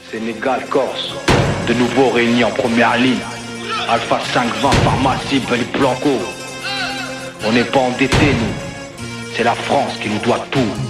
Sénégal, Corse, de nouveau réunis en première ligne. Alpha 520, pharmacie, Belly Blanco. On n'est pas endettés, nous. C'est la France qui nous doit tout.